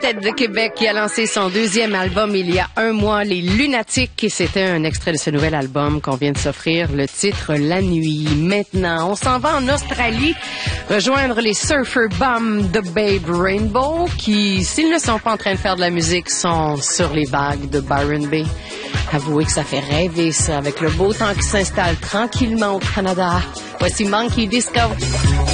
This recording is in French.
quartet de Québec qui a lancé son deuxième album il y a un mois, Les Lunatiques, et c'était un extrait de ce nouvel album qu'on vient de s'offrir, le titre La Nuit. Maintenant, on s'en va en Australie rejoindre les Surfer Bums de Babe Rainbow qui, s'ils ne sont pas en train de faire de la musique, sont sur les vagues de Byron Bay. Avouez que ça fait rêver, ça, avec le beau temps qui s'installe tranquillement au Canada. Voici Monkey Disco.